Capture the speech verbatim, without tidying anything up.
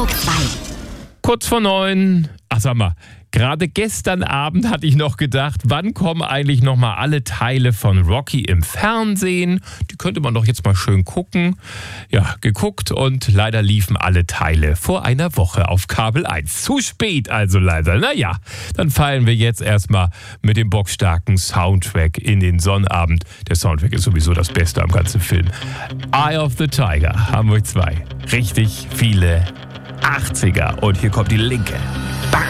zwei. Kurz vor neun. Ach, sag mal, gerade gestern Abend hatte ich noch gedacht, wann kommen eigentlich nochmal alle Teile von Rocky im Fernsehen? Die könnte man doch jetzt mal schön gucken. Ja, geguckt und leider liefen alle Teile vor einer Woche auf Kabel eins. Zu spät also leider. Naja, dann feiern wir jetzt erstmal mit dem bockstarken Soundtrack in den Sonnabend. Der Soundtrack ist sowieso das Beste am ganzen Film. Eye of the Tiger, Hamburg zwei. Richtig viele achtziger. Und hier kommt die linke.